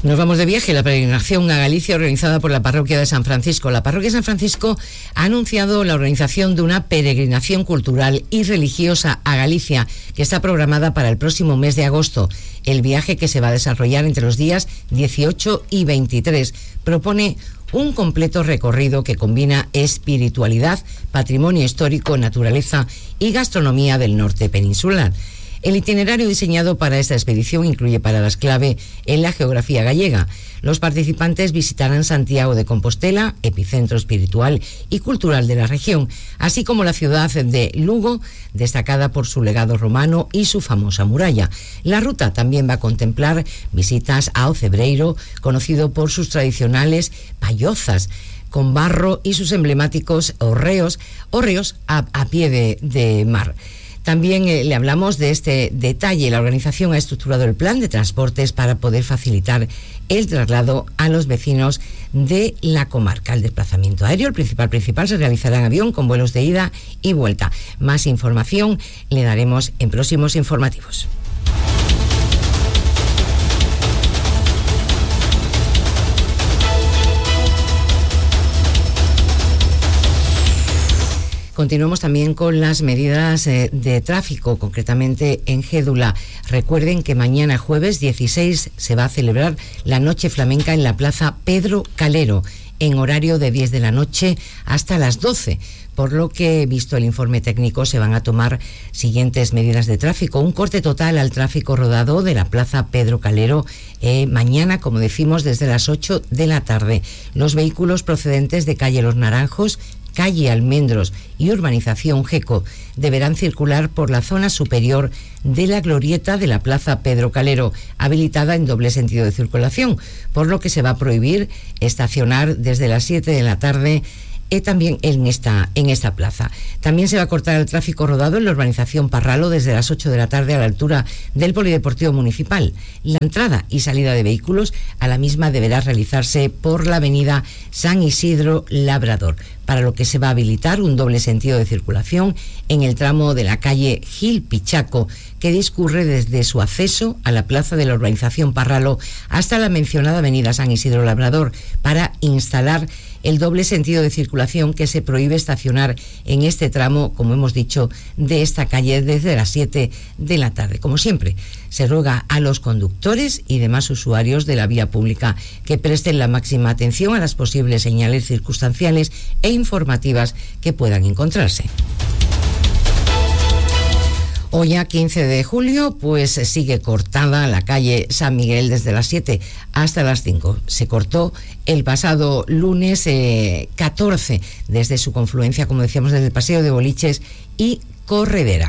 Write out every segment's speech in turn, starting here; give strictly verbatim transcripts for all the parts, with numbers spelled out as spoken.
Nos vamos de viaje, la peregrinación a Galicia organizada por la parroquia de San Francisco. La parroquia de San Francisco ha anunciado la organización de una peregrinación cultural y religiosa a Galicia que está programada para el próximo mes de agosto. El viaje, que se va a desarrollar entre los días dieciocho y veintitrés, propone un completo recorrido que combina espiritualidad, patrimonio histórico, naturaleza y gastronomía del norte peninsular. El itinerario diseñado para esta expedición incluye paradas clave en la geografía gallega. Los participantes visitarán Santiago de Compostela, epicentro espiritual y cultural de la región, así como la ciudad de Lugo, destacada por su legado romano y su famosa muralla. La ruta también va a contemplar visitas a Ocebreiro, conocido por sus tradicionales payozas con barro y sus emblemáticos hórreos, hórreos a, a pie de, de mar. También eh, le hablamos de este detalle. La organización ha estructurado el plan de transportes para poder facilitar el traslado a los vecinos de la comarca. El desplazamiento aéreo, el principal principal, se realizará en avión con vuelos de ida y vuelta. Más información le daremos en próximos informativos. Continuamos también con las medidas eh, de tráfico, concretamente en Gédula. Recuerden que mañana jueves dieciséis se va a celebrar la Noche Flamenca en la Plaza Pedro Calero, en horario de diez de la noche hasta las doce. Por lo que, visto el informe técnico, se van a tomar siguientes medidas de tráfico. Un corte total al tráfico rodado de la Plaza Pedro Calero eh, mañana, como decimos, desde las ocho de la tarde. Los vehículos procedentes de calle Los Naranjos, calle Almendros y urbanización Geco deberán circular por la zona superior de la glorieta de la Plaza Pedro Calero, habilitada en doble sentido de circulación, por lo que se va a prohibir estacionar desde las siete de la tarde y también en esta, en esta plaza. También se va a cortar el tráfico rodado en la urbanización Parralo desde las ocho de la tarde a la altura del Polideportivo Municipal. La entrada y salida de vehículos a la misma deberá realizarse por la avenida San Isidro Labrador, para lo que se va a habilitar un doble sentido de circulación en el tramo de la calle Gil Pichaco, que discurre desde su acceso a la plaza de la urbanización Parralo hasta la mencionada avenida San Isidro Labrador, para instalar el doble sentido de circulación que se prohíbe estacionar en este tramo, como hemos dicho, de esta calle desde las siete de la tarde. Como siempre, se ruega a los conductores y demás usuarios de la vía pública que presten la máxima atención a las posibles señales circunstanciales e informativas que puedan encontrarse. Hoy, ya quince de julio, pues sigue cortada la calle San Miguel desde las siete hasta las cinco. Se cortó el pasado lunes eh, catorce, desde su confluencia, como decíamos, desde el Paseo de Boliches y Corredera.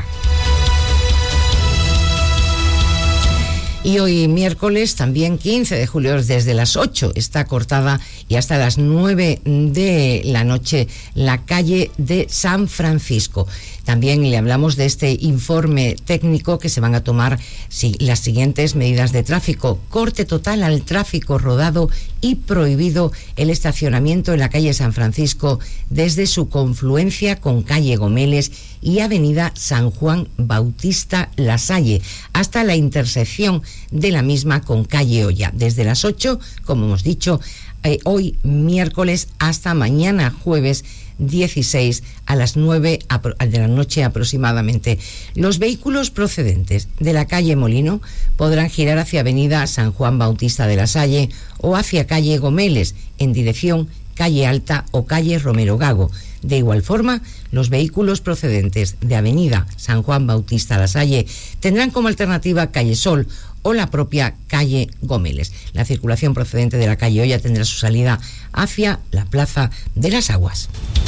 Y hoy miércoles, también quince de julio, desde las ocho está cortada y hasta las nueve de la noche la calle de San Francisco. También le hablamos de este informe técnico que se van a tomar si, las siguientes medidas de tráfico. Corte total al tráfico rodado y prohibido el estacionamiento en la calle San Francisco desde su confluencia con calle Gomeles y avenida San Juan Bautista Lasalle hasta la intersección de la misma con calle Olla, desde las ocho, como hemos dicho, eh, hoy miércoles hasta mañana jueves dieciséis a las nueve de la noche aproximadamente. Los vehículos procedentes de la calle Molino podrán girar hacia avenida San Juan Bautista de Lasalle o hacia calle Gomeles en dirección calle Alta o calle Romero Gago. De igual forma, los vehículos procedentes de avenida San Juan Bautista Lasalle tendrán como alternativa calle Sol o la propia calle Gomeles. La circulación procedente de la calle Olla tendrá su salida hacia la Plaza de las Aguas.